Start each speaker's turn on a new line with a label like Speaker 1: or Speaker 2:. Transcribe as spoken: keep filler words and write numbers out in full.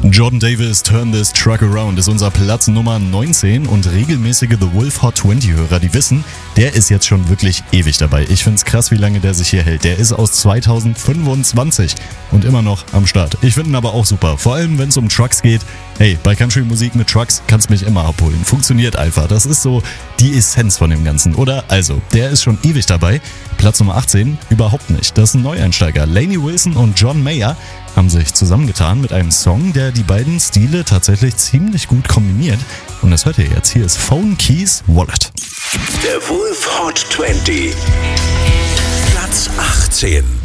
Speaker 1: Jordan Davis, Turn This Truck Around ist unser Platz Nummer neunzehn und regelmäßige The Wolf Hot zwanzig Hörer, die wissen, der ist jetzt schon wirklich ewig dabei. Ich find's krass, wie lange der sich hier hält. Der ist aus zweitausendfünfundzwanzig und immer noch am Start. Ich finde ihn aber auch super, vor allem wenn es um Trucks geht. Hey, bei Country-Musik mit Trucks kannst mich immer abholen. Funktioniert einfach. Das ist so die Essenz von dem Ganzen, oder? Also, der ist schon ewig dabei. Platz Nummer achtzehn, überhaupt nicht. Das ist ein Neueinsteiger. Lainey Wilson und John Mayer haben sich zusammengetan mit einem Song, der die beiden Stile tatsächlich ziemlich gut kombiniert. Und das hört ihr jetzt. Hier ist Phone Keys Wallet.
Speaker 2: Der Wolf Hot zwanzig. Platz achtzehn.